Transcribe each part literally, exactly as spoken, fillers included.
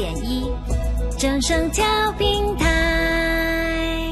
点一，正声调频台。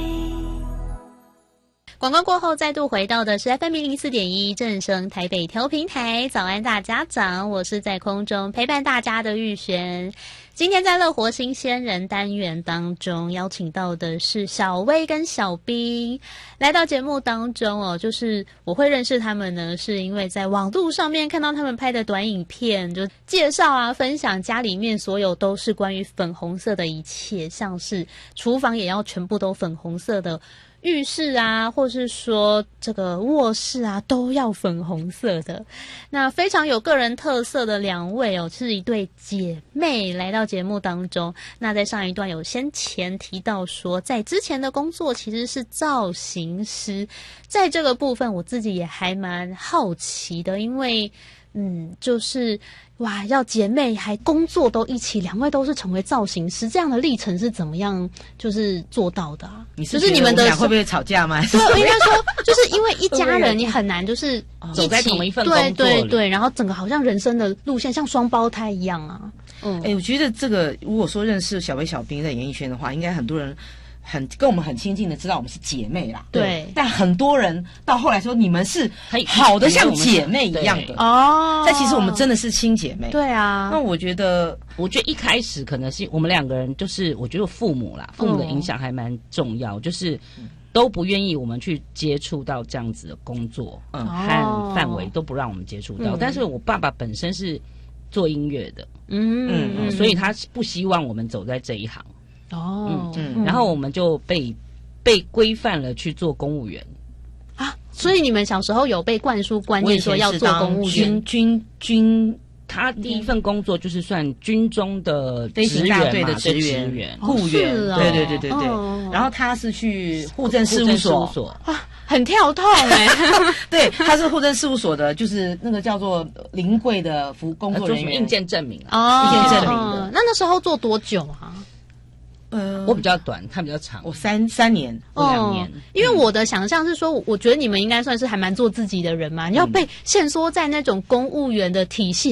广告过后，再度回到的是 F M 一零四点一正声台北调频台。早安大家长，我是在空中陪伴大家的玉璇。今天在乐活新鲜人单元当中，邀请到的是小薇跟小兵来到节目当中哦。就是我会认识他们呢，是因为在网络上面看到他们拍的短影片，就介绍啊，分享家里面所有都是关于粉红色的一切，像是厨房也要全部都粉红色的。浴室啊，或是说这个卧室啊，都要粉红色的。那非常有个人特色的两位哦，是一对姐妹来到节目当中。那在上一段有先前提到说，在之前的工作其实是造型师，在这个部分我自己也还蛮好奇的，因为嗯，就是哇，要姐妹还工作都一起，两位都是成为造型师，这样的历程是怎么样就是做到的啊？ 你是就是你们的俩会不会吵架吗？ 对，我应该说，就是因为一家人，你很难就是一走在起同一份工作里对对对，然后整个好像人生的路线像双胞胎一样啊。嗯， 哎、欸，我觉得这个如果说认识小薇、小兵在演艺圈的话，应该很多人很跟我们很亲近的知道我们是姐妹啦。 对， 但很多人到后来说你们是好的像姐妹一样的哦， 但其实我们真的是亲姐妹。 对啊， 那我觉得， 我觉得一开始可能是我们两个人，就是我觉得父母啦，父母的影响还蛮重要，嗯、就是都不愿意我们去接触到这样子的工作，嗯，和范围都不让我们接触到。嗯、但是我爸爸本身是做音乐的，嗯嗯嗯，所以他不希望我们走在这一行。哦，嗯，然后我们就被被规范了去做公务员啊，所以你们小时候有被灌输观念说要做公务员？ 军军军， 他第一份工作就是算军中的职员队的职员、护员，对对对对对。然后他是去户政事务所啊，很跳痛哎。 对，他是户政事务所的，就是那个叫做临柜的服工作人员， 印件证明啊， 印件证明的。 那那时候做多久啊？ 呃，我比较短，他比较长， 我三三年， 我两年。 因为我的想象是说，我觉得你们应该算是还蛮做自己的人嘛。你要被限缩在那种公务员的体系。